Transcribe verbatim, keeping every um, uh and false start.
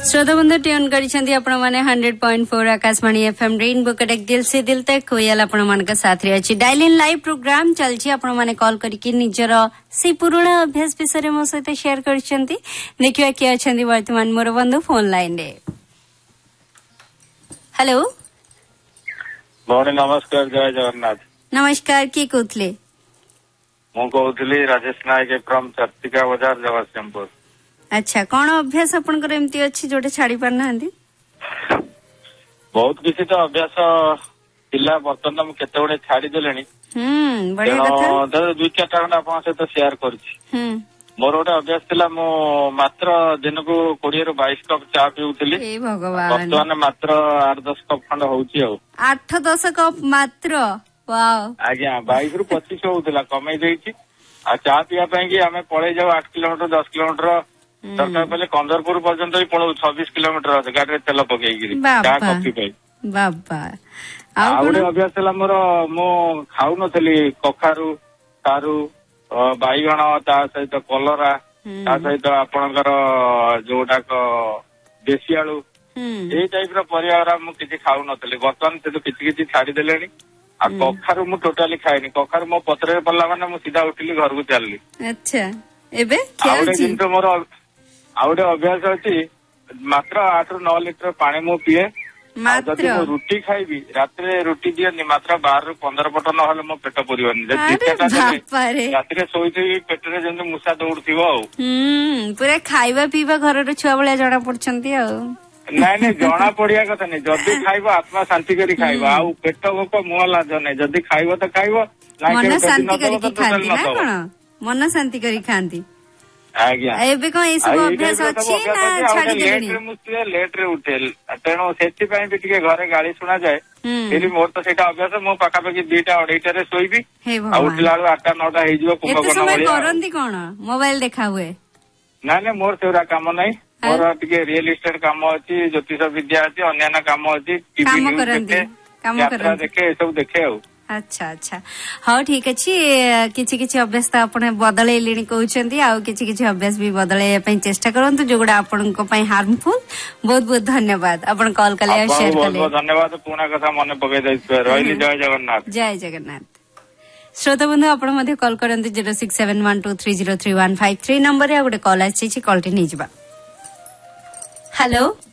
श्रोता बंधु ट्यून करिसेंती आपण माने hundred point four Akashvani FM rainbow Cuttack दिल से दिल तक कोयल आपण मान का साथ रे अछि डायल इन लाइव प्रोग्राम चलछि आपण माने कॉल करिकि निजर से पुराना अभ्यास विषय मो सहित शेयर करिसेंती देखिया के अछंती वर्तमान मोर बंधु फोन लाइन रे हेलो मोर नमस्कार जय जगन्नाथ नमस्कार की कहथले मु कहथली राजेश नायक फ्रॉम चर्तिका बाजार जगतसिंहपुर अच्छा कौन अभ्यास आपनकर एमती अछि जोटे छाड़ी पार नांदी बहुत किसी तो अभ्यास पिला बर्तन मु केते गुडे छाड़ी देलेनी हम्म बढ़िया कथा दुई चार घंटा आपन सहित शेयर करछि हम्म मोर गोटे अभ्यास थिला मु मात्र दिन को बीस रु बाईस कप चा पिउथिली हे भगवान वर्तमान मात्र आठ दस कप खंड होउछि आ आठ दस कप मात्र वाओ आज्ञा बाईस रु पच्चीस होउथिला कमै देइछि आ चा पिया पई कि हमें पळे जाऊ आठ किलोमीटर दस किलोमीटर दरकार पहले कंदरपुर पर्यंत ही पड़ो छब्बीस किलोमीटर अच्छे गाड़ी तेल पकईकि चा कॉफी पाई बाबा आ गोटे अभ्यास था मोर मु खाऊ नथली कखारू सारू बाईगण ता सहित कलरा ता सहित आपणकर जोटाक देशी आलू ये टाइप परिवार मु किसी खाऊ नथली बर्तमान से किसी किसी छाड़ी देलेनी आ कखारू मु टोटाली खाइनी कखारू मो पत्रे पड़ला माने मु सीधा उठिली घर को चलली अच्छा एबे क्या अछि मोर आ गोटे अभ्यास अछि मात्र आठ रु नौ लिटर पानी मु पिए जदि मु रुटी खाइबी रात्रे रुटी दियनी मात्र बारह रु पंद्रह पट नहले मो पेट पुरिबनी रात्रे शोइथि पेटरे जेंति मुसा दौड़थिबो आ हम्म पूरा खाइबा पीबा घर छुआ भलिया जणा पड़छंती आ नाଇଁ ନାଇଁ ଜଣା ପଡିବା କଥା ନାଇଁ ଯଦି ଖାଇବ ଆତ୍ମା ଶାନ୍ତି କରି ଖାଇବ ଆଉ ପେଟ ଭୋକ ମୁହଁ ଲାଜ ନାଇଁ ଯଦି ଖାଇବ ତ ଖାଇବ ମନ ଶାନ୍ତି କରିକି ଖାଆନ୍ତି ନା କଣ ମନ ଶାନ୍ତି କରି ଖାଆନ୍ତି ଆଜ୍ଞା ଏବେ କଣ ଏଇ ସବୁ ଅଭ୍ୟାସ ଅଛି ନା ଛାଡି ଦେଲେଣି ଲେଟ ରେ ଉଠେ ତେଣୁ ସେଥିପାଇଁ ବି ଟିକେ ଘରେ ଗାଳି ଶୁଣାଯାଏ ଫିର ମୋର ତ ସେଇଟା ଅଭ୍ୟାସ ମୁଁ ପାଖାପାଖି ଦିଟା ଅଢେଇଟାରେ ଶୋଇବି ଆଉ ଉଠିଲା ବେଳକୁ ଆଠଟା ନଅଟା ହେଇଯିବ କୁମ୍ଭକର୍ଣ୍ଣ ଭଳିଆ କରନ୍ତି କଣ ମୋବାଇଲ ଦେଖା ହୁଏ ନାଇଁ ନାଇଁ ମୋର ସେଗୁଡା କାମ ନାହିଁ ମୋର ଟିକେ ରିଏଲ ଇଷ୍ଟେଟ କାମ ଅଛି ଜ୍ୟୋତିଷ ବିଦ୍ୟା ଅଛି ଅନ୍ୟାନ୍ୟ କାମ ଅଛି ଟିଭି ନ୍ୟୁଜ ଦେଖେ ଯାତ୍ରା ଦେଖେ ଏସବୁ ଦେଖେ ଆଉ अच्छा अच्छा हाँ ठीक अच्छी किसी किसी अभ्यास तो आपने बदलैले कहते आउ किसी किसी अभ्यास भी बदलैया चेष्टा करंतु जोगुड़ा आपण हार्मफुल बहुत बहुत धन्यवाद आपण कॉल कले शेयर कले बहुत धन्यवाद पुणा कथा मन पकई रही जय जगन्नाथ जय जगन्नाथ श्रोता बंधु आपण मध्य कॉल करंतु zero six seven one two three zero three one five three number रे गोटे कॉल आछि कॉल टी नै जिबा हेलो